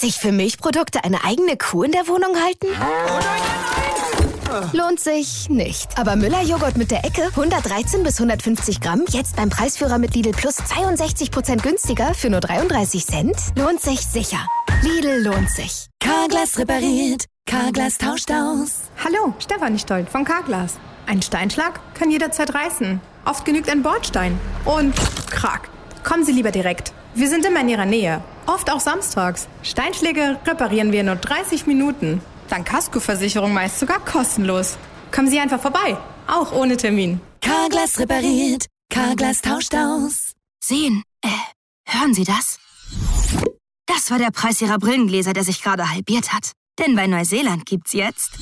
Sich für Milchprodukte eine eigene Kuh in der Wohnung halten? Lohnt sich nicht. Aber Müller-Joghurt mit der Ecke, 113 bis 150 Gramm, jetzt beim Preisführer mit Lidl Plus 62% günstiger für nur 33 Cent? Lohnt sich sicher. Lidl lohnt sich. Carglass repariert, Carglass tauscht aus. Hallo, Stefanie Stoll von Carglass. Ein Steinschlag kann jederzeit reißen. Oft genügt ein Bordstein. Und krack. Kommen Sie lieber direkt. Wir sind immer in Ihrer Nähe. Oft auch samstags. Steinschläge reparieren wir in nur 30 Minuten. Dank Kaskoversicherung meist sogar kostenlos. Kommen Sie einfach vorbei. Auch ohne Termin. Carglass repariert, Carglass tauscht aus. Hören Sie das? Das war der Preis Ihrer Brillengläser, der sich gerade halbiert hat. Denn bei Neuseeland gibt's jetzt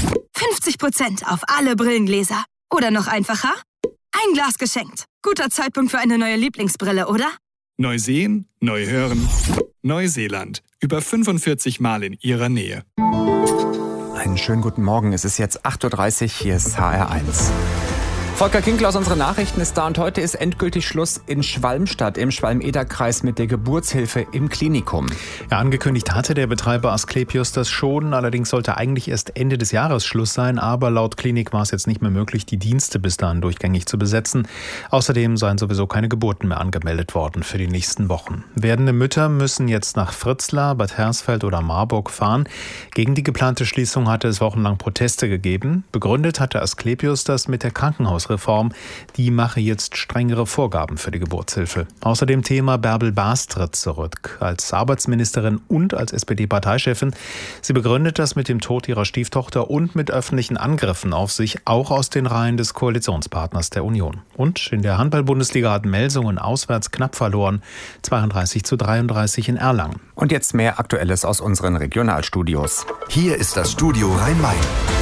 50% auf alle Brillengläser. Oder noch einfacher, ein Glas geschenkt. Guter Zeitpunkt für eine neue Lieblingsbrille, oder? Neu sehen, neu hören. Neuseeland. Über 45 Mal in Ihrer Nähe. Einen schönen guten Morgen. Es ist jetzt 8.30 Uhr. Hier ist HR1. Volker Kinkler aus unseren Nachrichten ist da und heute ist endgültig Schluss in Schwalmstadt im Schwalm-Eder-Kreis mit der Geburtshilfe im Klinikum. Ja, angekündigt hatte der Betreiber Asklepios das schon. Allerdings sollte eigentlich erst Ende des Jahres Schluss sein. Aber laut Klinik war es jetzt nicht mehr möglich, die Dienste bis dahin durchgängig zu besetzen. Außerdem seien sowieso keine Geburten mehr angemeldet worden für die nächsten Wochen. Werdende Mütter müssen jetzt nach Fritzlar, Bad Hersfeld oder Marburg fahren. Gegen die geplante Schließung hatte es wochenlang Proteste gegeben. Begründet hatte Asklepios das mit der Krankenhausreform. Die mache jetzt strengere Vorgaben für die Geburtshilfe. Außerdem Thema Bärbel Baas tritt zurück als Arbeitsministerin und als SPD-Parteichefin. Sie begründet das mit dem Tod ihrer Stieftochter und mit öffentlichen Angriffen auf sich, auch aus den Reihen des Koalitionspartners der Union. Und in der Handball-Bundesliga hat Melsungen auswärts knapp verloren, 32:33 in Erlangen. Und jetzt mehr Aktuelles aus unseren Regionalstudios. Hier ist das Studio Rhein-Main.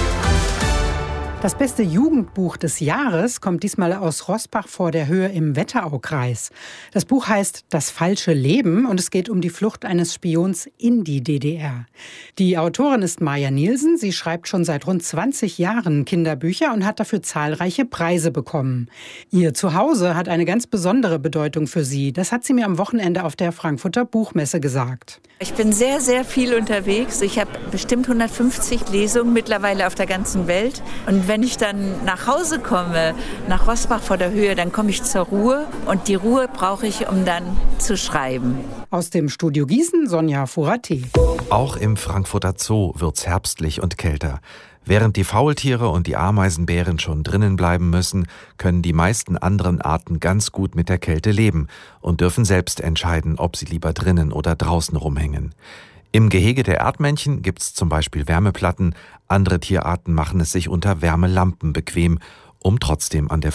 Das beste Jugendbuch des Jahres kommt diesmal aus Roßbach vor der Höhe im Wetteraukreis. Das Buch heißt Das falsche Leben und es geht um die Flucht eines Spions in die DDR. Die Autorin ist Maja Nielsen. Sie schreibt schon seit rund 20 Jahren Kinderbücher und hat dafür zahlreiche Preise bekommen. Ihr Zuhause hat eine ganz besondere Bedeutung für sie. Das hat sie mir am Wochenende auf der Frankfurter Buchmesse gesagt. Ich bin sehr, sehr viel unterwegs. Ich habe bestimmt 150 Lesungen mittlerweile auf der ganzen Welt. Und wenn ich dann nach Hause komme, nach Roßbach vor der Höhe, dann komme ich zur Ruhe. Und die Ruhe brauche ich, um dann zu schreiben. Aus dem Studio Gießen, Sonja Furati. Auch im Frankfurter Zoo wird's herbstlich und kälter. Während die Faultiere und die Ameisenbären schon drinnen bleiben müssen, können die meisten anderen Arten ganz gut mit der Kälte leben und dürfen selbst entscheiden, ob sie lieber drinnen oder draußen rumhängen. Im Gehege der Erdmännchen gibt's zum Beispiel Wärmeplatten, andere Tierarten machen es sich unter Wärmelampen bequem, um trotzdem an der